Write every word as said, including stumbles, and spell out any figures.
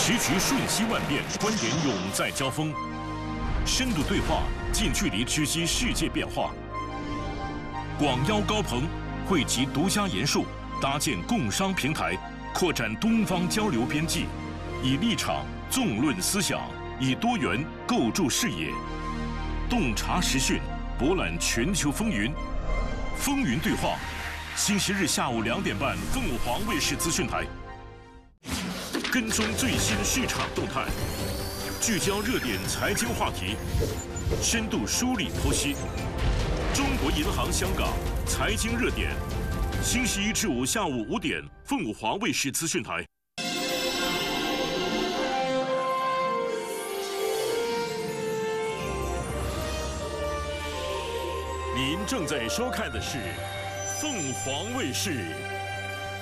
时局瞬息万变，观点永在交锋，深度对话，近距离直击世界变化。广邀高朋，汇集独家研述，搭建共商平台，扩展东方交流边际，以立场纵论思想，以多元构筑视野，洞察时讯，博览全球风云。风云对话，星期日下午两点半，凤凰卫视资讯台。跟踪最新市场动态，聚焦热点财经话题，深度梳理剖析。中国银行香港财经热点，星期一至五下午五点，凤凰卫视资讯台。您正在收看的是凤凰卫视